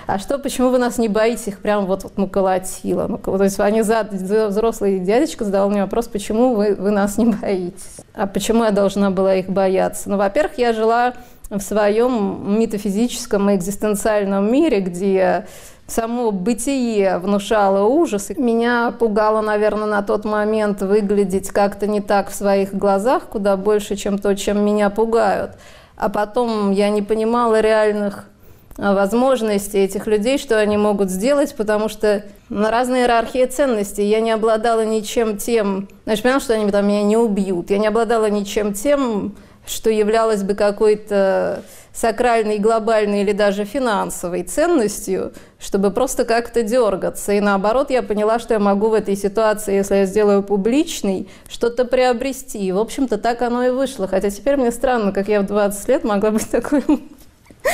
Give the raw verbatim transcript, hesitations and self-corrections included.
а что, почему вы нас не боитесь? Их прям вот, вот ну, колотило. Ну, то есть они за, за, взрослый дядечка задал мне вопрос, почему вы, вы нас не боитесь? А почему я должна была их бояться? Ну, во-первых, я жила в своем метафизическом и экзистенциальном мире, где само бытие внушало ужас. Меня пугало, наверное, на тот момент выглядеть как-то не так в своих глазах, куда больше, чем то, чем меня пугают. А потом я не понимала реальных возможностей этих людей, что они могут сделать, потому что на разной иерархии ценностей я не обладала ничем тем, значит, поняла, что они там меня не убьют, я не обладала ничем тем, что являлось бы какой-то сакральной, глобальной или даже финансовой ценностью, чтобы просто как-то дергаться. И наоборот, я поняла, что я могу в этой ситуации, если я сделаю публичный, что-то приобрести. И, в общем-то, так оно и вышло. Хотя теперь мне странно, как я в двадцать лет могла быть такой